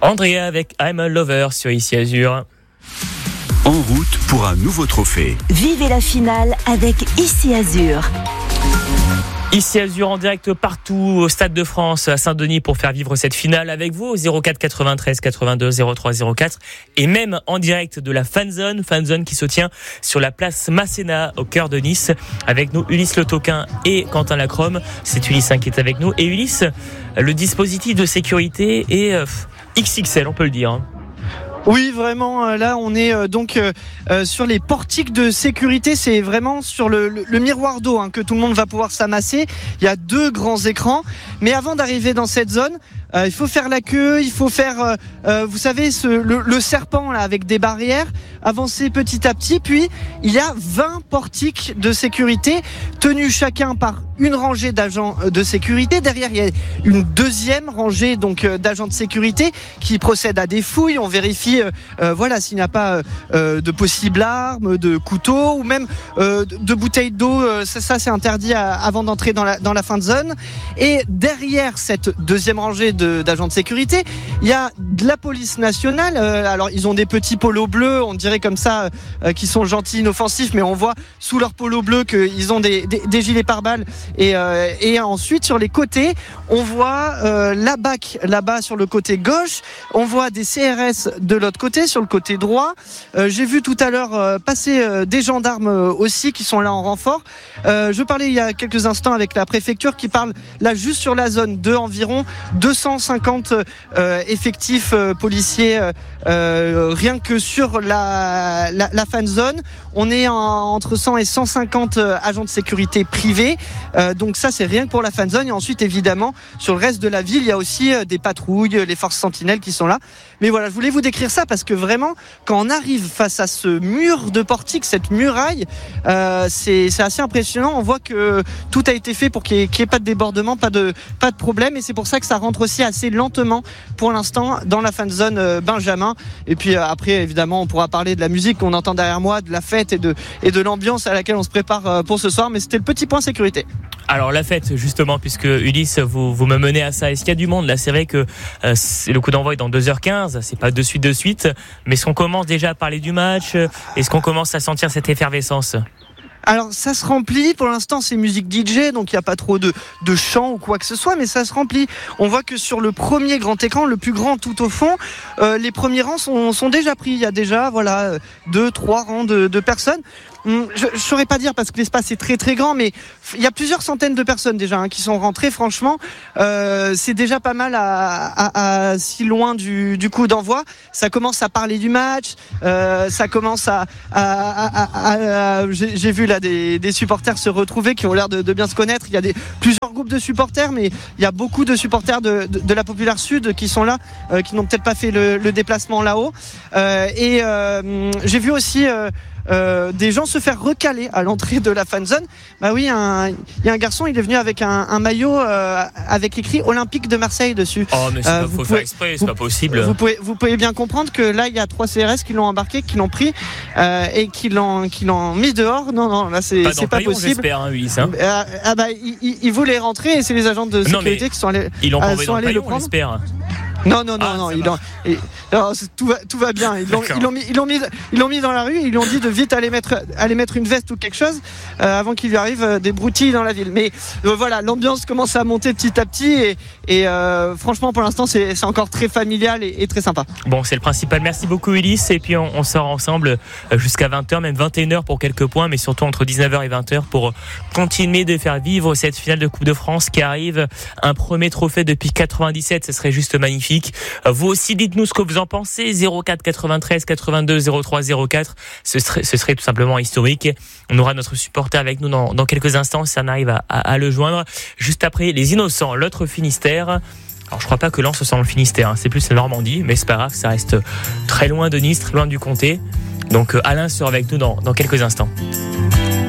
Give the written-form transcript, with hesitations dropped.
Andrea avec I'm a Lover sur Ici Azur. En route pour un nouveau trophée. Vivez la finale avec Ici Azur. Ici Azur en direct partout au Stade de France à Saint-Denis pour faire vivre cette finale avec vous au 04 93 82 03 04 et même en direct de la Fanzone qui se tient sur la place Masséna au cœur de Nice avec nous Ulysse Le Toquin et Quentin Lacrome. C'est Ulysse qui est avec nous et Ulysse, le dispositif de sécurité est XXL, on peut le dire. Oui, vraiment, là on est donc sur les portiques de sécurité, c'est vraiment sur le miroir d'eau que tout le monde va pouvoir s'amasser. Il y a 2 grands écrans, mais avant d'arriver dans cette zone, il faut faire la queue, il faut faire, vous savez, le serpent là avec des barrières, avancer petit à petit, puis il y a 20 portiques de sécurité tenus chacun par une rangée d'agents de sécurité. Derrière, il y a une deuxième rangée donc d'agents de sécurité qui procèdent à des fouilles. On vérifie s'il n'y a pas de possibles armes, de couteaux ou même de bouteilles d'eau. Ça c'est interdit avant d'entrer dans la fin de zone. Et derrière cette deuxième rangée d'agents de sécurité, il y a de la police nationale. Alors ils ont des petits polos bleus, on dirait comme ça, qui sont gentils, inoffensifs, mais on voit sous leur polo bleu qu'ils ont des gilets pare-balles. Et ensuite sur les côtés on voit la BAC là-bas sur le côté gauche, on voit des CRS de l'autre côté sur le côté droit. J'ai vu tout à l'heure passer des gendarmes aussi qui sont là en renfort. Je parlais il y a quelques instants avec la préfecture qui parle là juste sur la zone de environ 250 effectifs policiers rien que sur la fan zone. On est entre 100 et 150 agents de sécurité privés. Donc ça c'est rien que pour la fan zone. Et ensuite évidemment sur le reste de la ville il y a aussi des patrouilles, les forces sentinelles qui sont là. Mais voilà, je voulais vous décrire ça parce que vraiment quand on arrive face à ce mur de portique, cette muraille, c'est assez impressionnant. On voit que tout a été fait pour qu'il n'y ait pas de débordement, pas de problème. Et c'est pour ça que ça rentre aussi assez lentement pour l'instant dans la fan zone Benjamin. Et puis après évidemment on pourra parler de la musique qu'on entend derrière moi, de la fête et de l'ambiance à laquelle on se prépare pour ce soir. Mais c'était le petit point sécurité. Alors la fête justement, puisque Ulysse vous me menez à ça, est-ce qu'il y a du monde là? C'est vrai que le coup d'envoi est dans 2h15, c'est pas de suite, mais est-ce qu'on commence déjà à parler du match? Est-ce qu'on commence à sentir cette effervescence? Alors ça se remplit, pour l'instant c'est musique DJ, donc il n'y a pas trop de chant ou quoi que ce soit, mais ça se remplit. On voit que sur le premier grand écran, le plus grand tout au fond, les premiers rangs sont déjà pris. Il y a déjà 2-3 rangs de personnes. Je saurais pas dire parce que l'espace est très très grand, mais il y a plusieurs centaines de personnes déjà qui sont rentrées. Franchement, c'est déjà pas mal à si loin du coup d'envoi. Ça commence à parler du match, ça commence j'ai vu là des supporters se retrouver qui ont l'air de bien se connaître. Il y a plusieurs groupes de supporters, mais il y a beaucoup de supporters de la Populaire Sud qui sont là, qui n'ont peut-être pas fait le déplacement là-haut. J'ai vu aussi des gens se faire recaler à l'entrée de la fan zone. Bah oui, il y a un garçon, il est venu avec un maillot avec écrit Olympique de Marseille dessus. Oh mais faut faire exprès, c'est pas possible. Vous pouvez bien comprendre que là il y a 3 CRS qui l'ont embarqué, qui l'ont pris et qui l'ont mis dehors. Non, là c'est pas possible. J'espère, Ulysse. Ils voulaient rentrer et c'est les agents de sécurité qui sont allés. Ils l'ont envoyé dans le le paillon, prendre. j'espère. Non. Tout va bien. Ils l'ont mis dans la rue. Ils lui ont dit de vite aller mettre une veste ou quelque chose avant qu'il lui arrive des broutilles dans la ville. Mais voilà, l'ambiance commence à monter petit à petit et franchement pour l'instant c'est encore très familial et très sympa. Bon, c'est le principal. Merci beaucoup Ulysse. Et puis on sort ensemble jusqu'à 20h, même 21h pour quelques points, mais surtout entre 19h et 20h pour continuer de faire vivre cette finale de Coupe de France qui arrive. Un premier trophée depuis 97, ce serait juste magnifique. Vous aussi, dites-nous ce que vous en pensez. 04 93 82 03 04. Ce serait tout simplement historique. On aura notre supporter avec nous dans quelques instants si on arrive à le joindre. Juste après, les Innocents, l'autre Finistère. Alors je crois pas que Lens soit dans le Finistère, c'est plus la Normandie, mais c'est pas grave, ça reste très loin de Nice, très loin du comté. Donc Alain sera avec nous dans quelques instants.